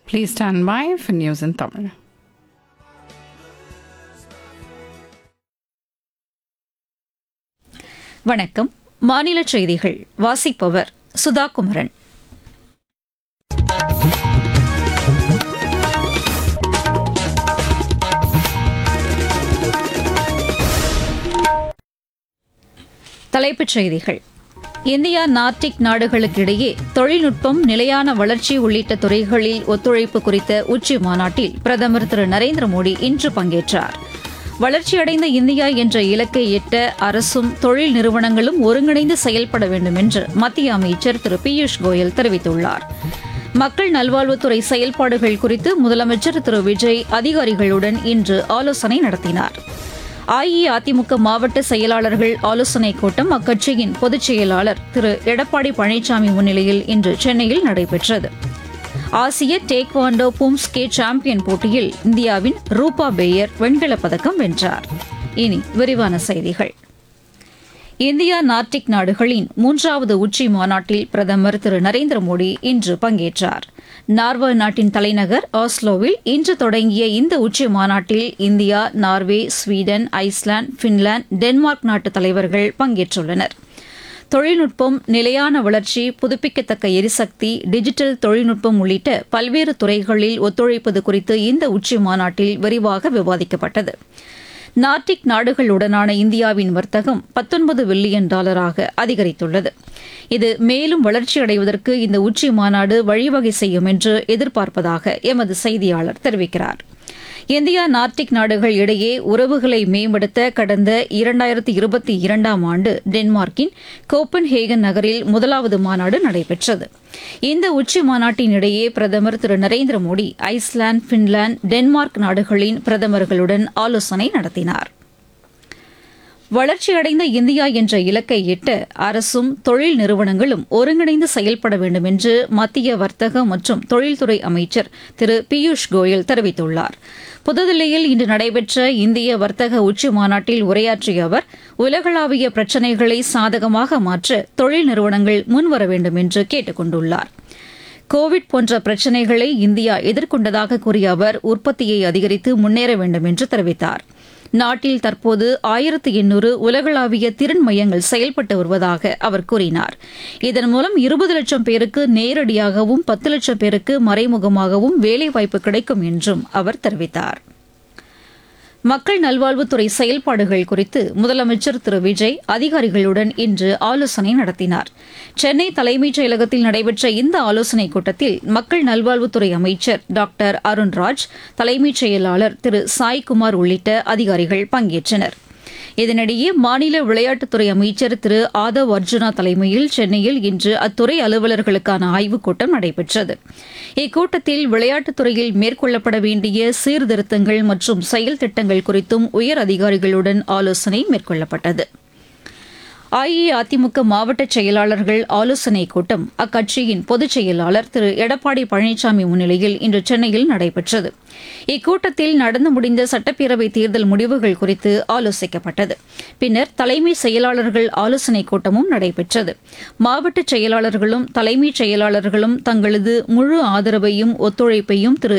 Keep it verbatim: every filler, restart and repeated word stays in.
Please stand by for news in Tamil. வணக்கம். மாநில செய்திகள் வாசிப்பவர் சுதா குமரன். தலைப்புச் செய்திகள். இந்தியா நார்டிக் நாடுகளுக்கிடையே தொழில்நுட்பம், நிலையான வளர்ச்சி உள்ளிட்ட துறைகளில் ஒத்துழைப்பு குறித்த உச்சி மாநாட்டில் பிரதமர் திரு நரேந்திர மோடி இன்று பங்கேற்றார். வளர்ச்சியடைந்த இந்தியா என்ற இலக்கை எட்ட அரசும் தொழில் நிறுவனங்களும் ஒருங்கிணைந்து செயல்பட வேண்டும் என்று மத்திய அமைச்சர் திரு பியூஷ் கோயல் தெரிவித்துள்ளார். மக்கள் நல்வாழ்வுத்துறை செயல்பாடுகள் குறித்து முதலமைச்சர் திரு விஜய் அதிகாரிகளுடன் இன்று ஆலோசனை நடத்தினார். அஇஅதிமுக மாவட்ட செயலாளர்கள் ஆலோசனைக் கூட்டம் அக்கட்சியின் பொதுச் செயலாளர் திரு எடப்பாடி பழனிசாமி முன்னிலையில் இன்று சென்னையில் நடைபெற்றது. ஆசிய டேக்வாண்டோ பூம்ஸ்கே சாம்பியன் போட்டியில் இந்தியாவின் ரூபா பேயர் வெண்கலப் பதக்கம் வென்றார். இனி விரிவான செய்திகள். இந்தியா நார்டிக் நாடுகளின் மூன்றாவது உச்சி மாநாட்டில் பிரதமர் திரு நரேந்திர மோடி இன்று பங்கேற்றார். நார்வே நாட்டின் தலைநகர் ஆஸ்லோவில் இன்று தொடங்கிய இந்த உச்சி மாநாட்டில் India, Norway, Sweden, Iceland, Finland, Denmark நாட்டு தலைவர்கள் பங்கேற்றுள்ளனர். தொழில்நுட்பம், நிலையான வளர்ச்சி, புதுப்பிக்கத்தக்க எரிசக்தி, டிஜிட்டல் தொழில்நுட்பம் உள்ளிட்ட பல்வேறு துறைகளில் ஒத்துழைப்பது குறித்து இந்த உச்சி மாநாட்டில் விரிவாக விவாதிக்கப்பட்டது. நார்டிக் நாடுகளுடனான இந்தியாவின் வர்த்தகம் பத்தொன்பது பில்லியன் டாலராக அதிகரித்துள்ளது. இது மேலும் வளர்ச்சியடைவதற்கு இந்த உச்சி மாநாடு வழிவகை செய்யும் என்று எதிர்பார்ப்பதாக எமது செய்தியாளர் தெரிவிக்கிறார். இந்தியா நார்டிக் நாடுகள் இடையே உறவுகளை மேம்படுத்த கடந்த இரண்டாயிரத்தி இருபத்தி இரண்டாம் ஆண்டு டென்மார்க்கின் கோப்பன்ஹேகன் நகரில் முதலாவது மாநாடு நடைபெற்றது. இந்த உச்சி மாநாட்டின் இடையே பிரதமர் திரு Narendra Modi Iceland, Finland, Denmark நாடுகளின் பிரதமர்களுடன் ஆலோசனை நடத்தினார். வளர்ச்சியடைந்த இந்தியா என்ற இலக்கை எட்ட அரசும் தொழில் நிறுவனங்களும் ஒருங்கிணைந்து செயல்பட வேண்டும் என்று மத்திய வர்த்தக மற்றும் தொழில்துறை அமைச்சர் திரு பியூஷ் கோயல் தெரிவித்துள்ளார். புதுதில்லியில் இன்று நடைபெற்ற இந்திய வர்த்தக உச்சி மாநாட்டில் உரையாற்றிய அவர், உலகளாவிய பிரச்சினைகளை சாதகமாக மாற்ற தொழில் நிறுவனங்கள் முன்வர வேண்டும் என்று கேட்டுக் கொண்டுள்ளார். கோவிட் போன்ற பிரச்சினைகளை இந்தியா எதிர்கொண்டதாக கூறிய அவர், உற்பத்தியை அதிகரித்து முன்னேற வேண்டும் என்று தெரிவித்தார். நாட்டில் தற்போது ஆயிரத்து எண்ணூறு உலகளாவிய திறன் மையங்கள் செயல்பட்டு வருவதாக அவர் கூறினார். இதன் மூலம் இருபது லட்சம் பேருக்கு நேரடியாகவும் பத்து லட்சம் பேருக்கு மறைமுகமாகவும் வேலைவாய்ப்பு கிடைக்கும் என்றும் அவர் தெரிவித்தார். மக்கள் நல்வாழ்வுத்துறை செயல்பாடுகள் குறித்து முதலமைச்சர் திரு விஜய் அதிகாரிகளுடன் இன்று ஆலோசனை நடத்தினார். சென்னை தலைமைச் செயலகத்தில் நடைபெற்ற இந்த ஆலோசனைக் கூட்டத்தில் மக்கள் நல்வாழ்வுத்துறை அமைச்சர் டாக்டர் அருண்ராஜ், தலைமைச் செயலாளர் திரு சாய்குமார் உள்ளிட்ட அதிகாரிகள் பங்கேற்றனர். இதனிடையே மாநில விளையாட்டுத்துறை அமைச்சர் திரு ஆதவ் அர்ஜுனா தலைமையில் சென்னையில் இன்று அத்துறை அலுவலர்களுக்கான ஆய்வுக் கூட்டம் நடைபெற்றது. இக்கூட்டத்தில் விளையாட்டுத்துறையில் மேற்கொள்ளப்பட வேண்டிய சீர்திருத்தங்கள் மற்றும் செயல் திட்டங்கள் குறித்தும் உயர் அதிகாரிகளுடன் ஆலோசனை மேற்கொள்ளப்பட்டது. அஇஅதிமுக மாவட்ட செயலாளர்கள் ஆலோசனைக் கூட்டம் அக்கட்சியின் பொதுச் செயலாளர் திரு எடப்பாடி பழனிசாமி முன்னிலையில் இன்று சென்னையில் நடைபெற்றது. இக்கூட்டத்தில் நடந்து முடிந்த சட்டப்பேரவைத் தேர்தல் முடிவுகள் குறித்து ஆலோசிக்கப்பட்டது. பின்னர் தலைமை செயலாளர்கள் ஆலோசனைக் கூட்டமும் நடைபெற்றது. மாவட்ட செயலாளர்களும் தலைமைச் செயலாளர்களும் தங்களது முழு ஆதரவையும் ஒத்துழைப்பையும் திரு